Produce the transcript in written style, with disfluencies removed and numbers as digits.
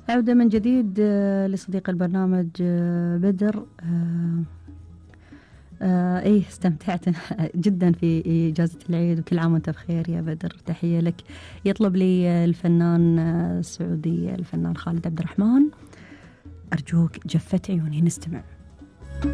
عودة من جديد لصديق البرنامج بدر. ايه استمتعت جدا في إجازة العيد، وكل عام وانت بخير يا بدر. تحية لك. يطلب لي الفنان السعودي الفنان خالد عبد الرحمن، أرجوك جفت عيوني، نستمع.